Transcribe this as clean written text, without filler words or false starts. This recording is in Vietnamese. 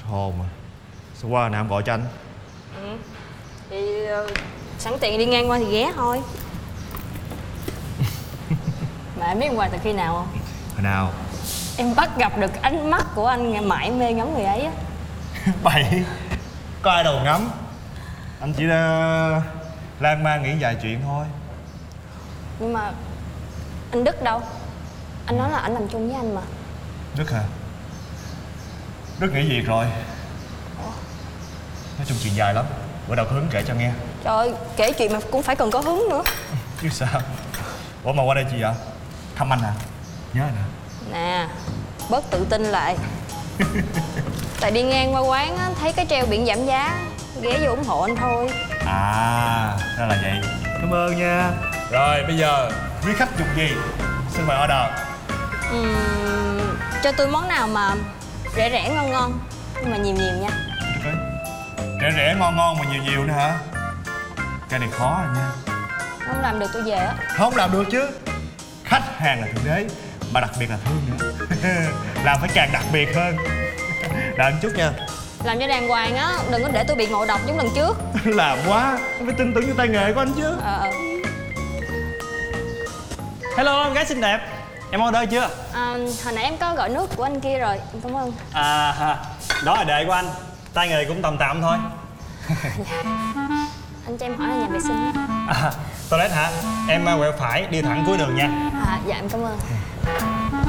hồn à. Sao qua nào em gọi cho anh? Thì sẵn tiện đi ngang qua thì ghé thôi. Mà em biết em qua từ khi nào không? Hồi nào? Em bắt gặp được ánh mắt của anh mải mê ngắm người ấy á. Bậy. Có ai đâu ngắm. Anh chỉ lan man nghĩ vài chuyện thôi. Nhưng mà anh Đức đâu? Anh nói là anh làm chung với anh mà. Đức hả? Đức nghỉ việc rồi. Nói chung chuyện dài lắm, bữa nào có hứng kể cho nghe. Trời ơi, kể chuyện mà cũng phải cần có hứng nữa. Chứ sao. Ủa mà qua đây chi vậy? Thăm anh hả? Nhớ anh hả? Nè, bớt tự tin lại. Tại đi ngang qua quán á, thấy cái treo biển giảm giá, ghé vô ủng hộ anh thôi. À, ra là vậy. Cảm ơn nha. Rồi bây giờ quý khách dùng gì? Xin mời order. Cho tôi món nào mà rẻ rẻ ngon ngon nhưng mà nhiều nhiều nha. Rẻ rẻ ngon ngon mà nhiều nhiều nữa hả? Cái này khó rồi nha. Không làm được tôi về á. Không làm được chứ. Khách hàng là thượng đế, mà đặc biệt là thương nữa. Làm phải càng đặc biệt hơn. Đợi một chút nha. Làm cho đàng hoàng á, đừng có để tôi bị ngộ độc giống lần trước. Làm quá, phải tin tưởng vô tay nghề của anh chứ. Hello em gái xinh đẹp, em order chưa? Hồi nãy em có gọi nước của anh kia rồi, em cảm ơn. Đó là đệ của anh, tay nghề cũng tầm tạm thôi. Anh cho em hỏi là nhà vệ sinh á. Toilet hả? Em quẹo phải đi thẳng cuối đường nha. Dạ em cảm ơn.